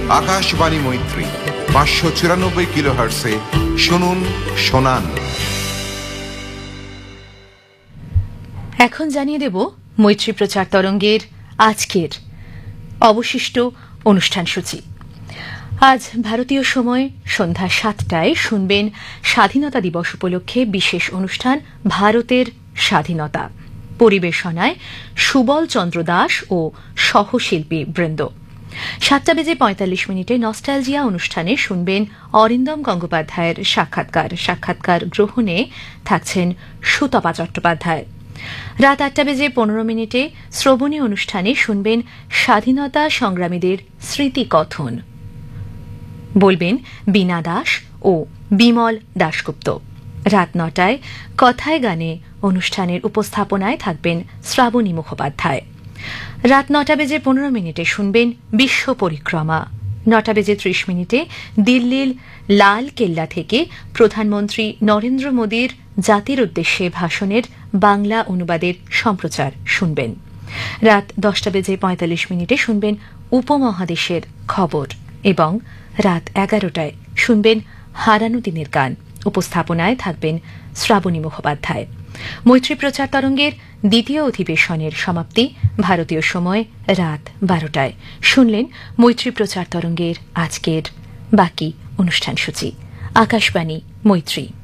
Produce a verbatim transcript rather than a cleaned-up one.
আকাশবাণী মৈত্রী পাঁচশো চুরানব্বই কিলো হার্টসে শুনুন শোনান। এখন জানিয়ে দেব মৈত্রী প্রচার তরঙ্গের আজকের অবশিষ্ট অনুষ্ঠান সূচি। আজ ভারতীয় সময় সন্ধ্যা সাতটায় শুনবেন স্বাধীনতা দিবস উপলক্ষে বিশেষ অনুষ্ঠান ভারতের স্বাধীনতা। পরিবেশনায় সুবল চন্দ্র দাস ও সহশিল্পী বৃন্দ। সাতটা বেজে পঁয়তাল্লিশ মিনিটে নস্টালজিয়া অনুষ্ঠানে শুনবেন অরিন্দম গঙ্গোপাধ্যায়ের সাক্ষাৎকার। সাক্ষাৎকার গ্রহণে থাকছেন সুতপা চট্টোপাধ্যায়। রাত আটটা বেজে পনেরো মিনিটে শ্রবণী অনুষ্ঠানে শুনবেন স্বাধীনতা সংগ্রামীদের স্মৃতিকথন। বলবেন বীণা দাস ও বিমল দাশগুপ্ত। রাত নটায় কথায় গানে অনুষ্ঠানের উপস্থাপনায় থাকবেন শ্রাবণী মুখোপাধ্যায়। রাত নটা বেজে পনেরো মিনিটে শুনবেন বিশ্ব পরিক্রমা। নটা বেজে ত্রিশ মিনিটে দিল্লির লাল কেল্লা থেকে প্রধানমন্ত্রী নরেন্দ্র মোদীর জাতির উদ্দেশ্যে ভাষণের বাংলা অনুবাদের সম্প্রচার শুনবেন। রাত দশটা বেজে পঁয়তাল্লিশ মিনিটে শুনবেন উপমহাদেশের খবর এবং রাত এগারোটায় শুনবেন হারানো দিনের গান। উপস্থাপনায় থাকবেন শ্রাবণী মুখোপাধ্যায়। মৈত্রী প্রচার তরঙ্গের দ্বিতীয় অধিবেশনের সমাপ্তি ভারতীয় সময় রাত বারোটায়। শুনলেন মৈত্রী প্রচার তরঙ্গের আজকের বাকি অনুষ্ঠান সূচি। আকাশবাণী মৈত্রী।